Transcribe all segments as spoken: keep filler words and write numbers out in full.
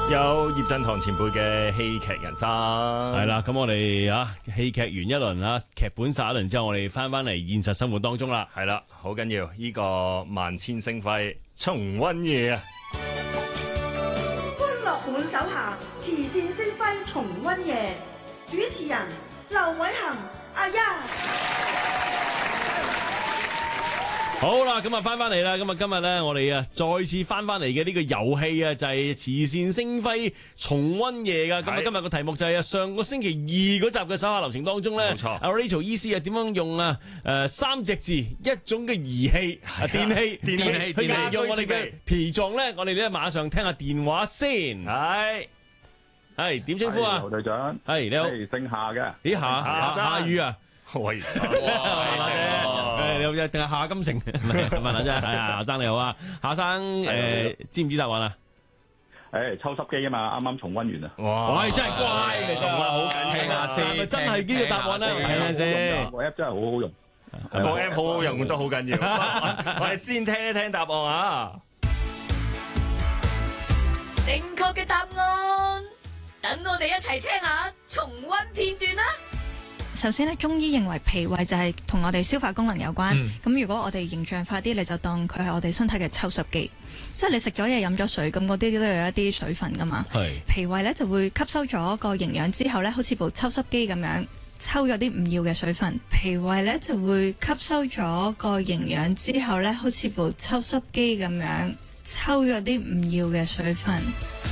有葉振棠前輩嘅戲劇人生， 係啦，咁我哋啊戲劇完一輪啊，劇本殺一輪之後，我哋翻翻嚟現實生活當中啦。 係啦，好緊要呢個萬千星輝重溫夜啊！ 歡樂滿手下慈善星輝重溫夜，主持人劉偉恒阿一。 好啦，咁啊翻翻嚟啦，咁啊今日咧我哋啊再次翻翻嚟嘅呢個遊戲啊就係慈善星輝重溫夜噶，咁啊今日個題目就係啊上個星期二嗰集嘅手下留情當中咧， 冇錯， 阿 Rachel 醫師啊點樣用啊誒三隻字一種嘅儀器啊電器電器去電器用我哋嘅脾臟咧，我哋咧馬上聽下電話先， 係係點稱呼啊？ 劉隊長， 係你好， 係姓夏嘅， 咦夏夏夏雨啊？ 喂， 誒你好定係夏金城？問下啫，係啊，夏生你好啊，夏生誒知唔知答案啊？ 誒抽濕機啊嘛，啱啱重溫完啊！ 哇， 喂，真係乖嘅， 重溫好緊要， 聽下先，係咪真係呢個答案咧？聽下先， 個 app 真係好好用， 個 app 好好用都好緊要。我哋先聽一聽答案啊！ 正確嘅答案，等我哋一齊聽下重溫片段啦。 首先咧，中醫認為脾胃就係同我哋消化功能有關。咁、嗯、如果我哋形象化啲，你就當佢係我哋身體嘅抽濕機。即係你食咗嘢、飲咗水，咁嗰啲都有一啲水分噶嘛。 係脾胃咧就會吸收咗個營養之後咧，好似部抽濕機咁樣抽咗啲唔要嘅水分。脾胃咧就會吸收咗個營養之後咧，好似部抽濕機咁樣抽咗啲唔要嘅水分。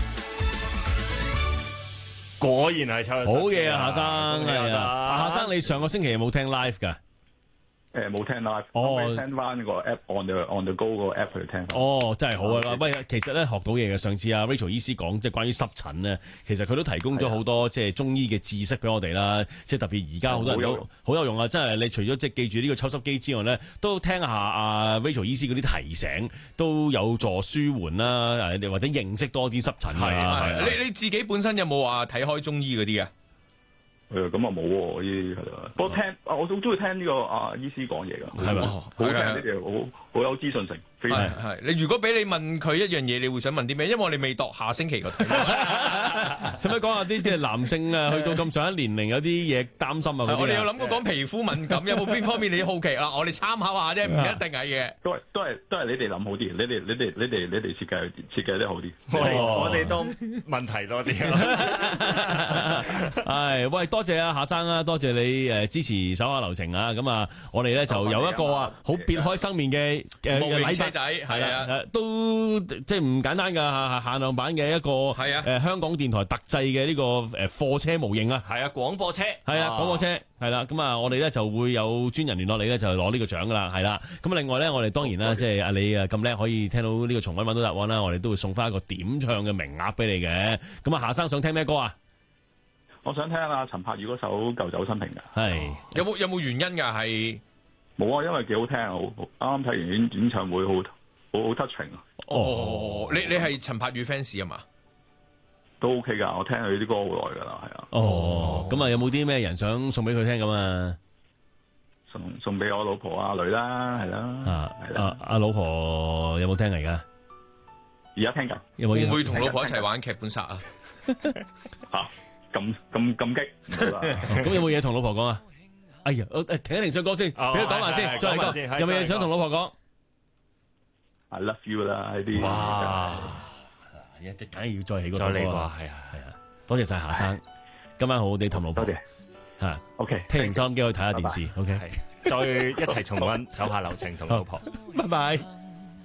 果然係抽濕機， 好嘢啊，夏生， 係啊， 夏生你上個星期有冇聽 live 㗎？ 誒冇聽 live， 哦我聽翻個 app on the on the go 個 app 去聽。 哦，真係好啊！喂，其實咧學到嘢嘅。上次阿 Rachel 醫師講即係關於濕疹咧，其實佢都提供咗好多即係中醫嘅知識俾我哋啦。即係特別而家好多人都好有用啊！真係你除咗即係記住呢個抽濕機之外咧，都聽下阿 Rachel 醫師嗰啲提醒，都有助舒緩啦，誒或者認識多啲濕疹係啊。 啊，你你自己本身有冇話睇開中醫嗰啲啊？ 誒咁啊冇喎，呢係啊。不過聽，我好中意聽呢個啊醫師講嘢㗎， 係咪？ 好聽呢啲好好有資訊性。 係係，你如果俾你問佢一樣嘢，你會想問啲咩？因為我哋未度下星期個題目。 使唔使講下啲即係男性啊？去到咁上一年齡有啲嘢擔心啊？ 我哋有諗過講皮膚敏感，有冇邊方面你好奇啊？我哋參考下啫，唔一定係嘅。 都係都係都係你哋諗好啲，你哋你哋你哋你哋設計設計得好啲。 我哋都問題多啲咯。 係，喂，多謝啊夏生啊，多謝你誒支持手下留情啊！咁啊，我哋咧就有一個啊好別開生面嘅嘅禮物。 仔係啊， 都即係唔簡單㗎，限量版嘅一個係啊，誒香港電台特製嘅呢個誒貨車模型啊， 係啊，廣播車係啊，廣播車係啦，咁啊，我哋咧就會有專人聯絡你咧，就攞呢個獎㗎啦，係啦。咁另外咧，我哋當然啦，即係啊你啊咁叻，可以聽到呢個重溫揾到答案啦，我哋都會送翻一個點唱嘅名額俾你嘅。咁啊，夏生想聽咩歌啊？ 我想聽下陳柏宇嗰首《舊酒新瓶》㗎。 係有冇有冇原因㗎？係。 冇啊，因為幾好聽啊！好啱啱睇完演演唱會，好好好 touching 啊！ 哦，你你係陳柏宇 fans 啊嘛？ 都 OK 噶，我聽佢啲歌好耐噶啦，係啊。 哦，咁啊，有冇啲咩人想送俾佢聽咁啊？ 送送俾我老婆阿女啦，係啦。 啊，阿阿老婆有冇聽嚟噶？ 而家聽緊。 有冇會唔會同老婆一齊玩劇本殺啊？ 吓，咁咁咁激！ 咁有冇嘢同老婆講啊？哎呀，誒停一停首歌先，俾佢講埋先，再嚟講。有冇嘢想同老婆講 ？I love you 啦，呢啲。 哇！一啲梗係要再起嗰首歌啊！係啊係啊，多謝晒夏生，今晚好好地氹老婆。多謝嚇。OK，聽完收音機去睇下電視。OK， 再一齊重溫手下留情同老婆。 拜拜。